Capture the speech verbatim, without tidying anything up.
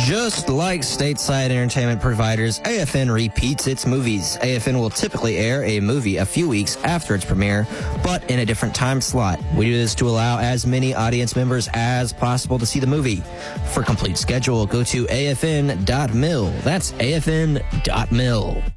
Just like stateside entertainment providers, A F N repeats its movies. A F N will typically air a movie a few weeks after its premiere, but in a different time slot. We do this to allow as many audience members as possible to see the movie. For complete schedule, go to A F N dot mil. That's A F N dot mil.